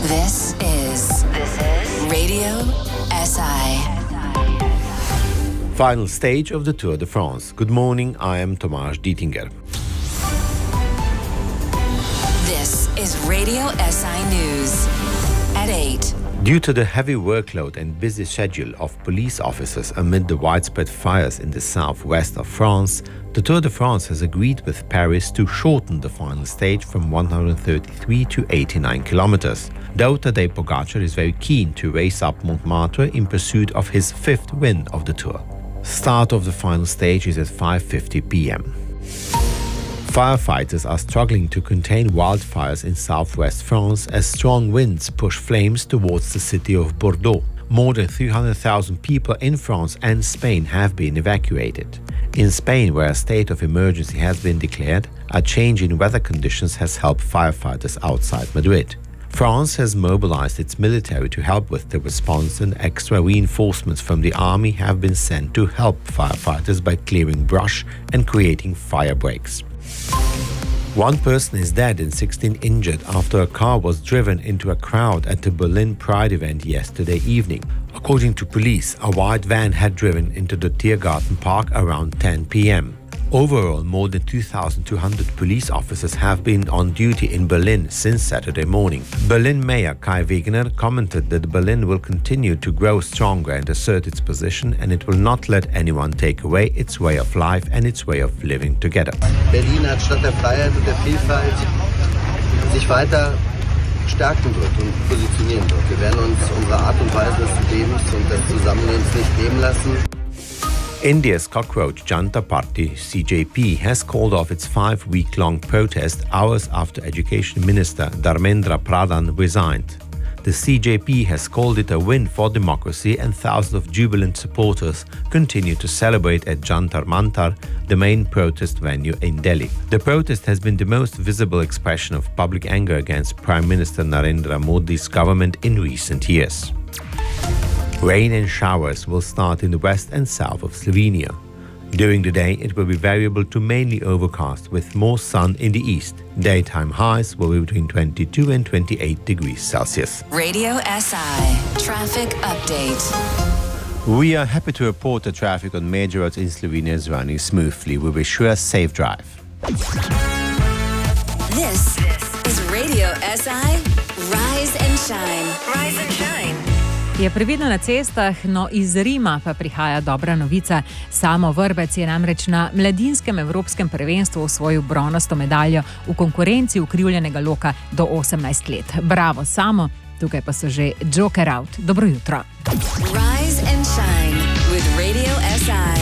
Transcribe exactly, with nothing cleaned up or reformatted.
This is this is Radio S I. Final stage of the Tour de France. Good morning, I am Tomasz Dietinger. This is Radio S I News at eight. Due to the heavy workload and busy schedule of police officers amid the widespread fires in the southwest of France, the Tour de France has agreed with Paris to shorten the final stage from one hundred thirty-three to eighty-nine kilometers. Though Tadej Pogacar is very keen to race up Montmartre in pursuit of his fifth win of the Tour. Start of the final stage is at five fifty p.m. Firefighters are struggling to contain wildfires in southwest France as strong winds push flames towards the city of Bordeaux. More than three hundred thousand people in France and Spain have been evacuated. In Spain, where a state of emergency has been declared, a change in weather conditions has helped firefighters outside Madrid. France has mobilized its military to help with the response, and extra reinforcements from the army have been sent to help firefighters by clearing brush and creating fire breaks. One person is dead and sixteen injured after a car was driven into a crowd at the Berlin Pride event yesterday evening. According to police, a white van had driven into the Tiergarten Park around ten p.m. Overall, more than two thousand two hundred police officers have been on duty in Berlin since Saturday morning. Berlin Mayor Kai Wegner commented that Berlin will continue to grow stronger and assert its position, and it will not let anyone take away its way of life and its way of living together. Berlin als Stadt der Freiheit und der Vielfalt sich weiter stärken wird und positionieren wird. Wir werden uns unsere Art und Weise des Lebens und des Zusammenlebens nicht nehmen lassen. India's cockroach Janata Party, C J P, has called off its five-week-long protest hours after Education Minister Dharmendra Pradhan resigned. The C J P has called it a win for democracy, and thousands of jubilant supporters continue to celebrate at Jantar Mantar, the main protest venue in Delhi. The protest has been the most visible expression of public anger against Prime Minister Narendra Modi's government in recent years. Rain and showers will start in the west and south of Slovenia. During the day, it will be variable to mainly overcast with more sun in the east. Daytime highs will be between twenty-two and twenty-eight degrees Celsius. Radio S I Traffic Update. We are happy to report that traffic on major roads in Slovenia is running smoothly. We wish you a safe drive. This is Radio S I Rise and Shine. Rise and Shine. Je previdno na cestah, no iz Rima pa prihaja dobra novica. Samo Vrbec je namreč na mladinskem evropskem prvenstvu osvojil bronasto medaljo v konkurenci ukrivljenega loka do osemnajst let. Bravo, Samo, tukaj pa so že Joker out. Dobro jutro. Rise and Shine with Radio S I.